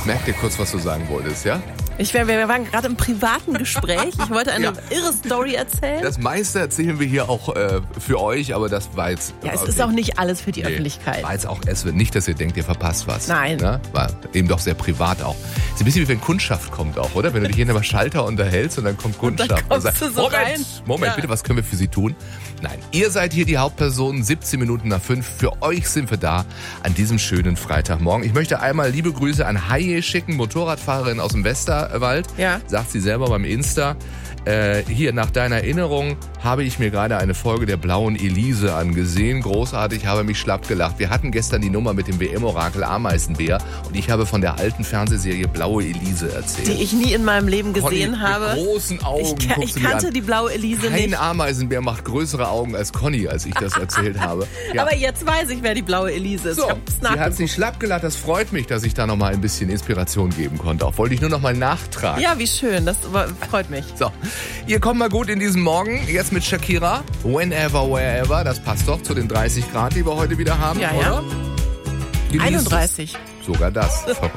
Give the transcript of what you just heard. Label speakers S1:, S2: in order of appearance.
S1: merk dir kurz, was du sagen wolltest, ja?
S2: Wir waren gerade im privaten Gespräch. Ich wollte eine irre Story erzählen.
S1: Das meiste erzählen wir hier auch für euch, aber das war jetzt...
S2: Ja, es ist auch nicht alles für die Öffentlichkeit.
S1: War jetzt auch, es wird nicht, dass ihr denkt, ihr verpasst was.
S2: Nein.
S1: Ne? War eben doch sehr privat auch. Ist ein bisschen wie wenn Kundschaft kommt auch, oder? Wenn du dich hier in einem Schalter unterhältst und dann kommt Kundschaft.
S2: Und dann kommst du so rein.
S1: Moment,
S2: ja.
S1: bitte, was können wir für Sie tun? Nein, ihr seid hier die Hauptpersonen, 17 Minuten nach 5. Für euch sind wir da an diesem schönen Freitagmorgen. Ich möchte einmal liebe Grüße an Haie schicken, Motorradfahrerin aus dem Westerwald.
S2: Ja.
S1: Sagt sie selber beim Insta. Hier, nach deiner Erinnerung habe ich mir gerade eine Folge der Blauen Elise angesehen. Großartig, habe mich schlapp gelacht. Wir hatten gestern die Nummer mit dem WM-Orakel Ameisenbär und ich habe von der alten Fernsehserie Blaue Elise erzählt.
S2: Die ich nie in meinem Leben gesehen habe.
S1: Mit großen Augen.
S2: Ich kannte die Blaue Elise nicht.
S1: Kein Ameisenbär macht größere Augen als Conny, als ich das erzählt habe. Ja.
S2: Aber jetzt weiß ich, wer die Blaue Elise ist.
S1: So, sie hat sich schlapp gelacht. Das freut mich, dass ich da nochmal ein bisschen Inspiration geben konnte. Auch wollte ich nur nochmal nachtragen.
S2: Ja, wie schön. Das freut mich.
S1: So, ihr kommt mal gut in diesen Morgen. Jetzt mit Shakira. Whenever, wherever. Das passt doch zu den 30 Grad, die wir heute wieder haben,
S2: Ja,
S1: oder?
S2: ja. 31.
S1: Sogar das. Verrückt.